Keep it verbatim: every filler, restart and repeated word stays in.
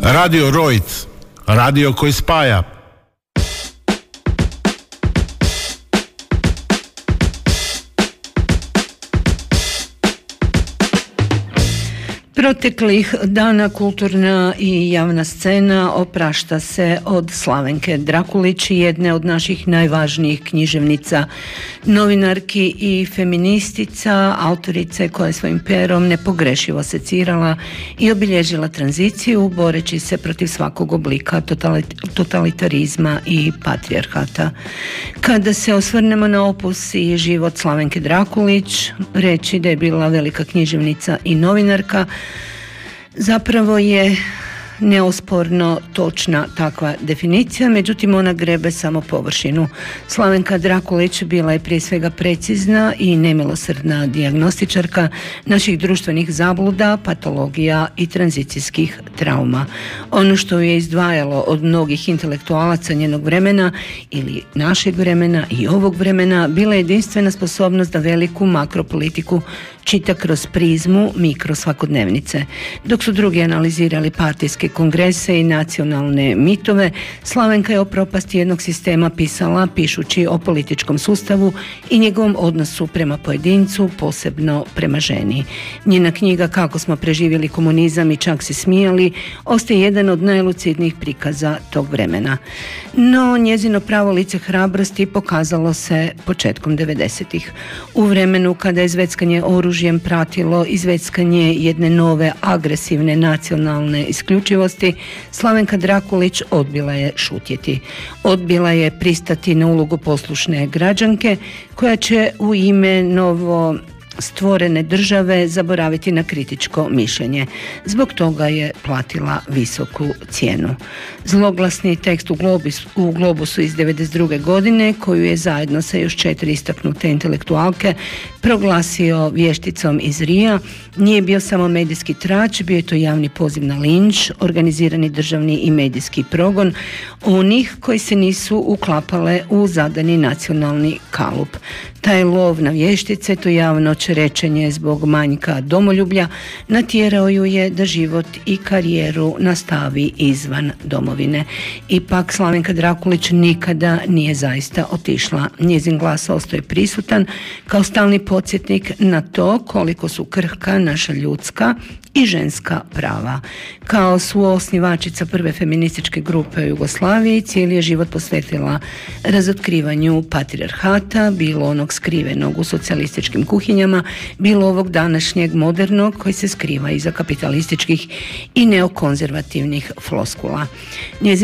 Radio Rojc, radio koji spaja. Proteklih dana kulturna i javna scena oprašta se od Slavenke Drakulić, jedne od naših najvažnijih književnica, novinarki i feministica, autorice koja je svojim perom nepogrešivo secirala i obilježila tranziciju boreći se protiv svakog oblika totalitarizma i patrijarhata. Kada se osvrnemo na opus i život Slavenke Drakulić, reći da je bila velika književnica i novinarka zapravo je neosporno točna takva definicija, međutim ona grebe samo površinu. Slavenka Drakulić bila je prije svega precizna i nemilosrdna dijagnostičarka naših društvenih zabluda, patologija i tranzicijskih trauma. Ono što je izdvajalo od mnogih intelektualaca njenog vremena ili našeg vremena i ovog vremena bila je jedinstvena sposobnost da veliku makropolitiku čita kroz prizmu mikro svakodnevnice. Dok su drugi analizirali partijske kongrese i nacionalne mitove, Slavenka je o propasti jednog sistema pisala pišući o političkom sustavu i njegovom odnosu prema pojedincu, posebno prema ženi. Njena knjiga Kako smo preživjeli komunizam i čak se smijali ostaje jedan od najlucidnijih prikaza tog vremena. No, njezino pravo lice hrabrosti pokazalo se početkom devedesetih. U vremenu kada je zveckanje oružja pratilo izveckanje jedne nove agresivne nacionalne isključivosti, Slavenka Drakulić odbila je šutjeti. Odbila je pristati na ulogu poslušne građanke koja će u ime novo stvorene države zaboraviti na kritičko mišljenje. Zbog toga je platila visoku cijenu. Zloglasni tekst u, Globis, u Globusu iz devedeset druge godine, koju je zajedno sa još četiri istaknute intelektualke proglasio vješticom iz Rija, nije bio samo medijski trač, bio je to javni poziv na linč, organizirani državni i medijski progon onih koji se nisu uklapale u zadani nacionalni kalup. Taj lov na vještice, to javno čerečenje zbog manjka domoljublja, natjerao ju je da život i karijeru nastavi izvan domovine. Ipak Slavenka Drakulić nikada nije zaista otišla. Njezin glas ostaje prisutan kao stalni podsjetnik na to koliko su krhka naša ljudska i ženska prava. Kao suosnivačica prve feminističke grupe u Jugoslaviji cijeli je život posvetila razotkrivanju patrijarhata, bilo onog skrivenog u socijalističkim kuhinjama, bilo ovog današnjeg modernog koji se skriva iza kapitalističkih i neokonzervativnih floskula. Njezin